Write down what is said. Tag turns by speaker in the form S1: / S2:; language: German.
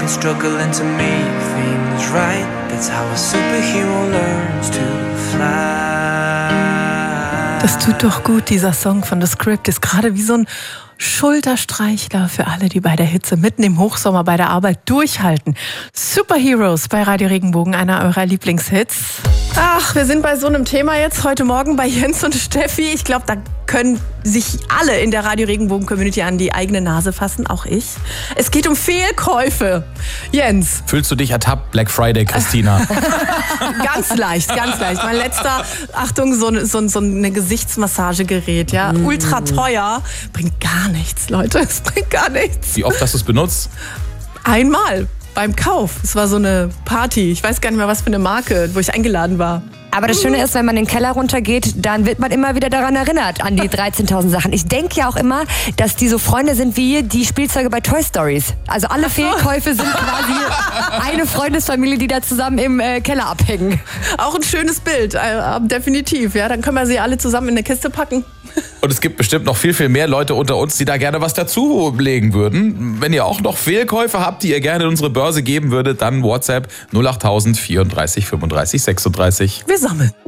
S1: and struggling to make things right. That's how a superhero learns to fly.
S2: Das tut doch gut, dieser Song von The Script ist gerade wie so ein Schulterstreichler für alle, die bei der Hitze mitten im Hochsommer bei der Arbeit durchhalten. Superheroes bei Radio Regenbogen, einer eurer Lieblingshits. Ach, wir sind bei so einem Thema jetzt heute Morgen bei Jens und Steffi. Ich glaube, da können sich alle in der Radio Regenbogen Community an die eigene Nase fassen, auch ich. Es geht um Fehlkäufe. Jens.
S3: Fühlst du dich ertappt, Black Friday, Christina?
S2: Ganz leicht, ganz leicht. Mein letzter, Achtung, so eine Gesichtsmassagegerät, ja, ultra teuer, bringt gar nichts, Leute, es bringt gar nichts.
S3: Wie oft hast du es benutzt?
S2: Einmal beim Kauf. Es war so eine Party. Ich weiß gar nicht mehr, was für eine Marke, wo ich eingeladen war.
S4: Aber das Schöne ist, wenn man in den Keller runtergeht, dann wird man immer wieder daran erinnert, an die 13.000 Sachen. Ich denke ja auch immer, dass die so Freunde sind wie die Spielzeuge bei Toy Stories. Also alle Fehlkäufe sind quasi eine Freundesfamilie, die da zusammen im Keller abhängen.
S2: Auch ein schönes Bild, definitiv. Ja, dann können wir sie alle zusammen in eine Kiste packen.
S3: Und es gibt bestimmt noch viel, viel mehr Leute unter uns, die da gerne was dazulegen würden. Wenn ihr auch noch Fehlkäufe habt, die ihr gerne in unsere Börse geben würdet, dann WhatsApp 08000 34 35 36.
S2: Wir sammeln.